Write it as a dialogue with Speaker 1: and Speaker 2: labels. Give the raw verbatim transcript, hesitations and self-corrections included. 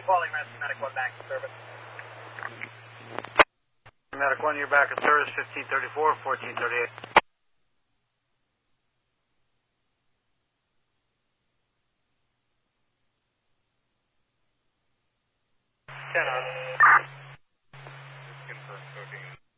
Speaker 1: Quality Rescue Medic one back in service.
Speaker 2: Medic one, you're back in service, fifteen thirty-four, fourteen thirty-eight.
Speaker 1: ten on. Confirm cooking.